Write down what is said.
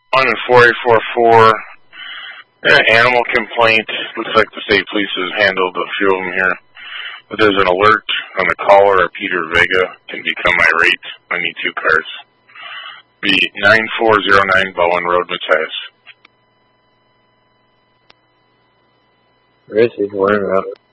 On 4844, animal complaint. Looks like the state police has handled a few of them here. But there's an alert on the caller, Peter Vega, can become irate. I need 2 cars. Be 9409 Bowen Road, Matthias. Where is he? Where?